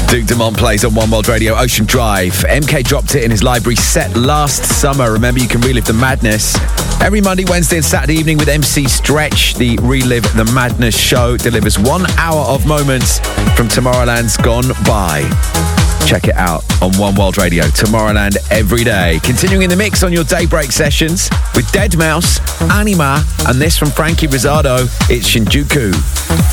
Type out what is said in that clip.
Duke Dumont plays on One World Radio. Ocean Drive. MK dropped it in his library set last summer. Remember, you can relive the madness every Monday, Wednesday and Saturday evening with MC Stretch. The Relive the Madness show delivers 1 hour of moments from Tomorrowland's gone by. Check it out on One World Radio. Tomorrowland every day. Continuing in the mix on your daybreak sessions with Deadmau5, Anima, and this from Frankie Rizzardo. It's Shinjuku.